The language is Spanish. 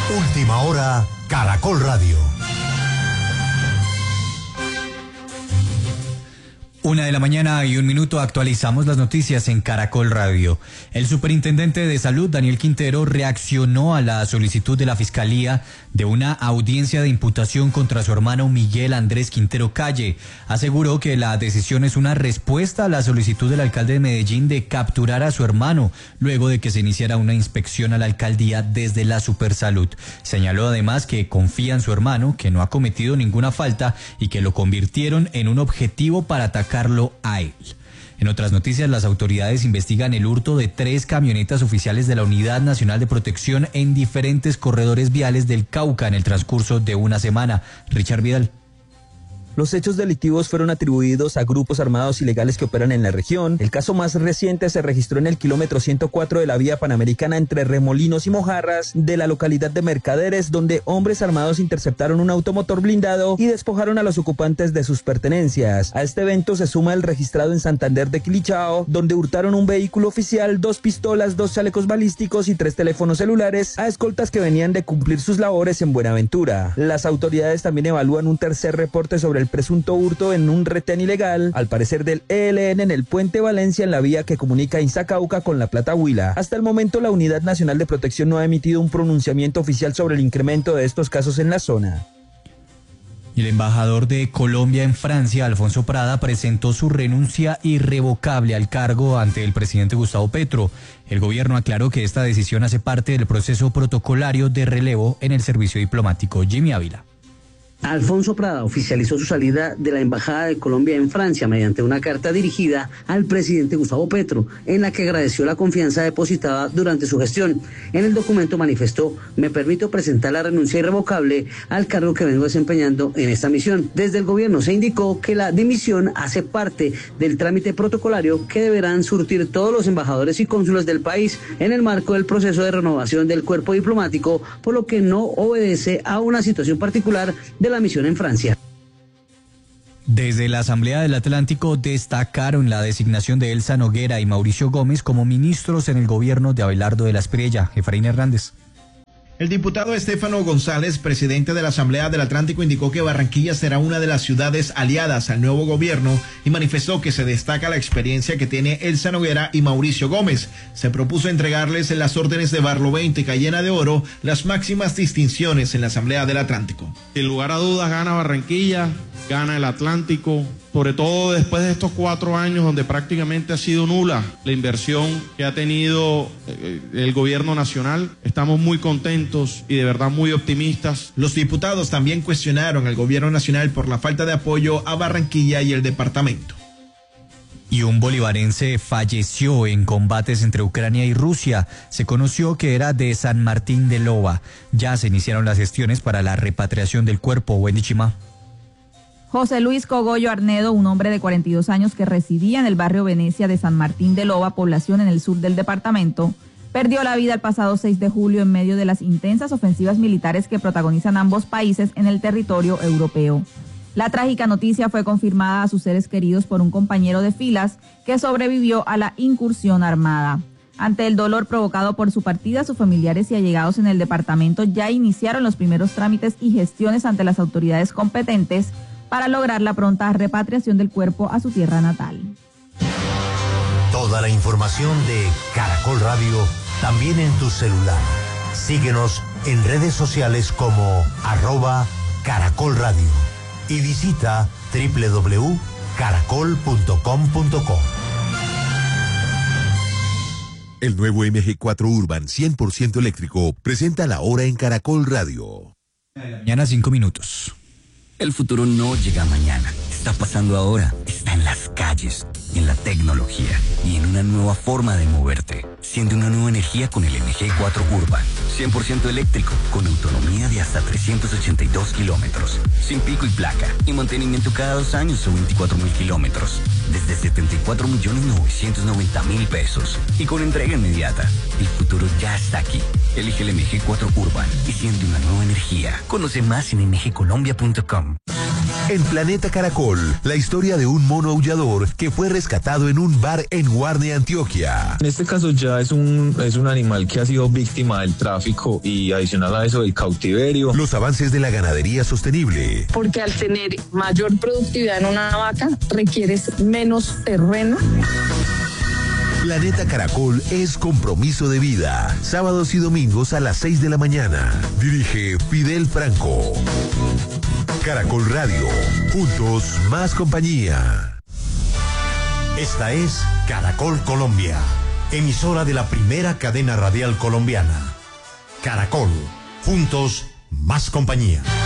Última hora, Caracol Radio. 1:01 a.m, actualizamos las noticias en Caracol Radio. El superintendente de Salud, Daniel Quintero, reaccionó a la solicitud de la Fiscalía de una audiencia de imputación contra su hermano Miguel Andrés Quintero Calle. Aseguró que la decisión es una respuesta a la solicitud del alcalde de Medellín de capturar a su hermano, luego de que se iniciara una inspección a la alcaldía desde la Supersalud. Señaló además que confía en su hermano, que no ha cometido ninguna falta y que lo convirtieron en un objetivo para atacarlo a él. En otras noticias, las autoridades investigan el hurto de 3 camionetas oficiales de la Unidad Nacional de Protección en diferentes corredores viales del Cauca en el transcurso de una semana. Richard Vidal. Los hechos delictivos fueron atribuidos a grupos armados ilegales que operan en la región. El caso más reciente se registró en el kilómetro 104 de la vía panamericana entre Remolinos y Mojarras de la localidad de Mercaderes, donde hombres armados interceptaron un automotor blindado y despojaron a los ocupantes de sus pertenencias. A este evento se suma el registrado en Santander de Quilichao, donde hurtaron un vehículo oficial, 2 pistolas, 2 chalecos balísticos y 3 teléfonos celulares a escoltas que venían de cumplir sus labores en Buenaventura. Las autoridades también evalúan un tercer reporte sobre el presunto hurto en un retén ilegal, al parecer del ELN, en el puente Valencia, en la vía que comunica Inzacauca con La Plata Huila. Hasta el momento, la Unidad Nacional de Protección no ha emitido un pronunciamiento oficial sobre el incremento de estos casos en la zona. El embajador de Colombia en Francia, Alfonso Prada, presentó su renuncia irrevocable al cargo ante el presidente Gustavo Petro. El gobierno aclaró que esta decisión hace parte del proceso protocolario de relevo en el servicio diplomático. Jimmy Ávila. Alfonso Prada oficializó su salida de la Embajada de Colombia en Francia mediante una carta dirigida al presidente Gustavo Petro, en la que agradeció la confianza depositada durante su gestión. En el documento manifestó: me permito presentar la renuncia irrevocable al cargo que vengo desempeñando en esta misión. Desde el gobierno se indicó que la dimisión hace parte del trámite protocolario que deberán surtir todos los embajadores y cónsules del país en el marco del proceso de renovación del cuerpo diplomático, por lo que no obedece a una situación particular de la misión en Francia. Desde la Asamblea del Atlántico destacaron la designación de Elsa Noguera y Mauricio Gómez como ministros en el gobierno de Abelardo de la Espriella. Efraín Hernández. El diputado Estefano González, presidente de la Asamblea del Atlántico, indicó que Barranquilla será una de las ciudades aliadas al nuevo gobierno y manifestó que se destaca la experiencia que tiene Elsa Noguera y Mauricio Gómez. Se propuso entregarles en las órdenes de Barlovento y Cayena de Oro las máximas distinciones en la Asamblea del Atlántico. Sin lugar a dudas gana Barranquilla, gana el Atlántico, sobre todo después de estos 4 años donde prácticamente ha sido nula la inversión que ha tenido el gobierno nacional. Estamos muy contentos y de verdad muy optimistas. Los diputados también cuestionaron al gobierno nacional por la falta de apoyo a Barranquilla y el departamento. Y un bolivarense falleció en combates entre Ucrania y Rusia. Se conoció que era de San Martín de Loba. Ya se iniciaron las gestiones para la repatriación del cuerpo. Wendy Chima. José Luis Cogollo Arnedo, un hombre de 42 años que residía en el barrio Venecia de San Martín de Loba, población en el sur del departamento, perdió la vida el pasado 6 de julio en medio de las intensas ofensivas militares que protagonizan ambos países en el territorio europeo. La trágica noticia fue confirmada a sus seres queridos por un compañero de filas que sobrevivió a la incursión armada. Ante el dolor provocado por su partida, sus familiares y allegados en el departamento ya iniciaron los primeros trámites y gestiones ante las autoridades competentes para lograr la pronta repatriación del cuerpo a su tierra natal. Toda la información de Caracol Radio también en tu celular. Síguenos en redes sociales como @Caracol Radio y visita www.caracol.com.co. El nuevo MG4 Urban 100% eléctrico presenta la hora en Caracol Radio. Mañana 5 minutos. El futuro no llega mañana, está pasando ahora, está en las calles, en la tecnología y en una nueva forma de moverte. Siente una nueva energía con el MG4 Urban, 100% eléctrico, con autonomía de hasta 382 kilómetros, sin pico y placa, y mantenimiento cada 2 años o 24.000 kilómetros, desde 74.990.000 pesos, y con entrega inmediata. El futuro ya está aquí. Elige el MG4 Urban y siente una nueva energía. Conoce más en mgcolombia.com. En Planeta Caracol, la historia de un mono aullador que fue rescatado en un bar en Guarne, Antioquia. En este caso ya es un animal que ha sido víctima del tráfico y adicional a eso del cautiverio. Los avances de la ganadería sostenible. Porque al tener mayor productividad en una vaca requieres menos terreno. Planeta Caracol es compromiso de vida. Sábados y domingos a las 6 de la mañana. Dirige Fidel Franco. Caracol Radio. Juntos, más compañía. Esta es Caracol Colombia, emisora de la primera cadena radial colombiana. Caracol. Juntos, más compañía.